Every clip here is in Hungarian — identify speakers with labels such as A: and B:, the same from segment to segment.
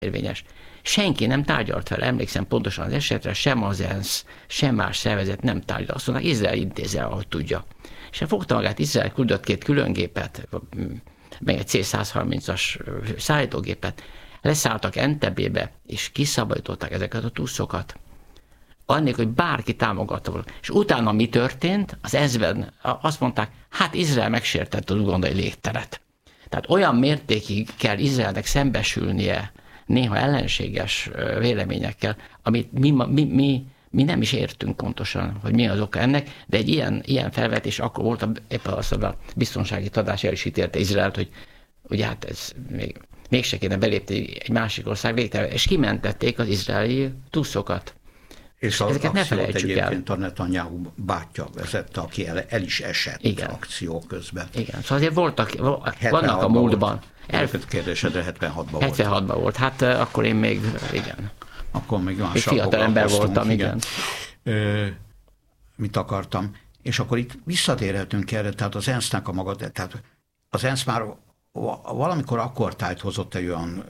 A: érvényes. Senki nem tárgyalt vele, emlékszem pontosan az esetre, sem az ENSZ, sem más szervezet nem tárgyalt. Azt mondták, Izrael intézze, ahogy tudja. És fogta magát, Izrael küldött 2 különgépet, meg egy C-130-as szállítógépet, leszálltak Entebébe, és kiszabadították ezeket a tuszokat. Annélkül, hogy bárki támogatta volna. És utána mi történt? Az ENSZ-ben azt mondták, hát Izrael megsértette az ugandai légteret. Tehát olyan mértékig kell Izraelnek szembesülnie néha ellenséges véleményekkel, amit mi nem is értünk pontosan, hogy mi az oka ennek, de egy ilyen felvetés akkor volt, éppen azt a biztonsági tanács el is ítélte Izraelt, hogy ugye hát ez mégse kéne belépni egy másik ország végtelen, és kimentették az izraeli tuszokat.
B: És az
A: ezeket ne
B: akciót
A: felejtsük el.
B: egyébként a Netanyahu bátyja vezette, aki el is esett
A: Igen.
B: akció közben.
A: Igen, szóval azért vannak a múltban.
B: Kérdésedre 76-ban volt.
A: 76-ban volt, hát akkor én még, igen.
B: Akkor még mással
A: egy fiatal ember voltam, igen.
B: Mit akartam? És akkor itt visszatérhetünk erre, tehát az ENSZ-nek a maga, tehát az ENSZ már valamikor akkortájt hozott egy olyan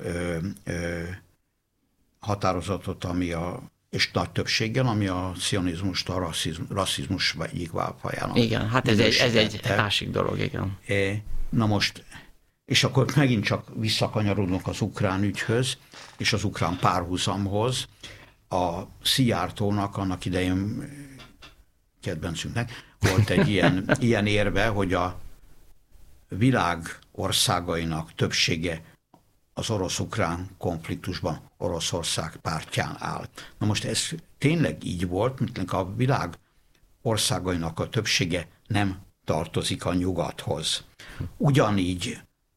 B: határozatot, és nagy többséggel, ami a cionizmust, a rasszizmus egyik válfajának.
A: Igen, hát ez egy másik dolog, igen.
B: Na most, és akkor megint csak visszakanyarodunk az ukrán ügyhöz, és az ukrán párhuzamhoz. A Szijjártónak annak idején kedvencünknek volt egy ilyen érve, hogy a világ országainak többsége az orosz-ukrán konfliktusban Oroszország pártján áll. Na most ez tényleg így volt, mint a világ országainak a többsége nem tartozik a nyugathoz. Ugyanígy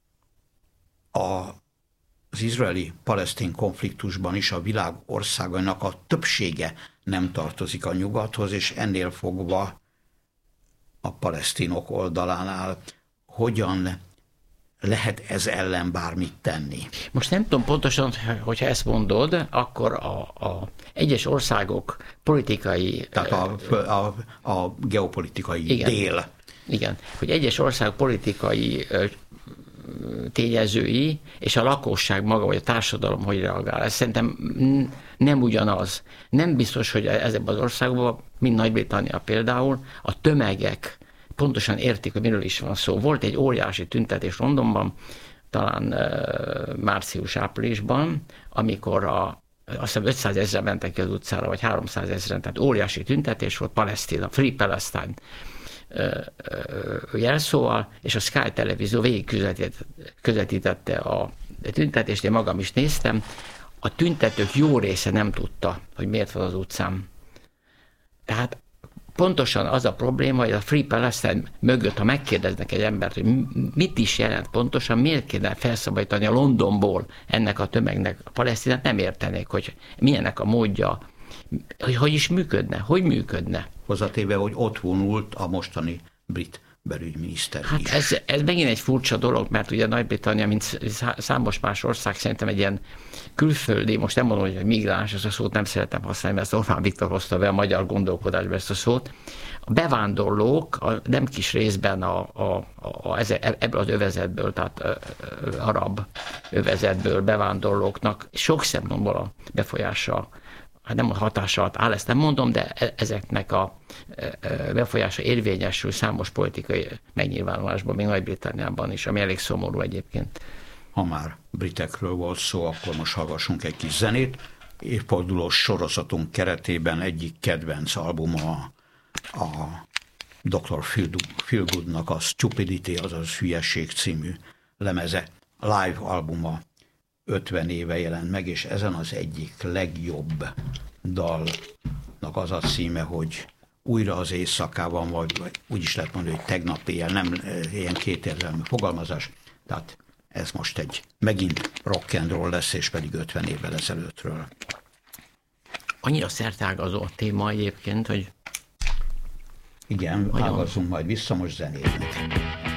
B: az izraeli-palesztin konfliktusban is a világ országainak a többsége nem tartozik a nyugathoz, és ennél fogva a palesztinok oldalán áll. Hogyan lehet ez ellen bármit tenni?
A: Most nem tudom pontosan, hogyha ezt mondod, akkor a egyes országok politikai...
B: Tehát a geopolitikai
A: igen,
B: dél.
A: Igen, hogy egyes országok politikai tényezői, és a lakosság maga, vagy a társadalom hogy reagál. Ez szerintem nem ugyanaz. Nem biztos, hogy ezekben az országokban, mint Nagy-Britannia például, a tömegek pontosan értik, hogy miről is van szó. Volt egy óriási tüntetés Londonban, talán március-áprilisban, amikor azt hiszem 500 000 mentek ki az utcára, vagy 300 000, tehát óriási tüntetés volt, Palesztina, Free Palestine jelszóval, és a Sky televízió végig közvetítette a tüntetést, én magam is néztem. A tüntetők jó része nem tudta, hogy miért van az utcán. Tehát pontosan az a probléma, hogy a Free Palestine mögött, ha megkérdeznek egy embert, hogy mit is jelent pontosan, miért kéne felszabadítani a Londonból ennek a tömegnek a Palesztinát, nem értenék, hogy milyennek a módja, hogy is működne, hogy működne.
B: Hozzátéve, hogy ott vonult a mostani brit belügyminiszter
A: hát
B: is.
A: Ez megint egy furcsa dolog, mert ugye Nagy-Britannia, mint számos más ország, szerintem egy ilyen külföldi, most nem mondom, hogy migráns, ezt a szót nem szeretem használni, mert Orbán Viktor hozta be a magyar gondolkodásba ezt a szót. A bevándorlók nem kis részben ebből az övezetből, tehát arab övezetből bevándorlóknak sok szempontból a befolyása, hát nem a hatása alatt áll, ezt nem mondom, de ezeknek a befolyása érvényesül számos politikai megnyilvánulásban, még Nagy-Britanniában is, ami elég szomorú egyébként.
B: Ha már britekről volt szó, akkor most hallgassunk egy kis zenét. Évfordulós sorozatunk keretében egyik kedvenc albuma a Dr. Feelgoodnak a Stupidity, azaz Hülyesség című lemeze, live albuma 50 éve jelent meg, és ezen az egyik legjobb dalnak az a címe, hogy Újra az éjszakában, vagy úgy is lehet mondani, hogy tegnap éjjel, nem ilyen kétértelmű fogalmazás. Tehát ez most megint rock and roll lesz, és pedig 50 évvel ezelőttről.
A: Annyira szerteágazó a téma egyébként, hogy...
B: Igen, ágazzunk majd vissza, most zenéznek.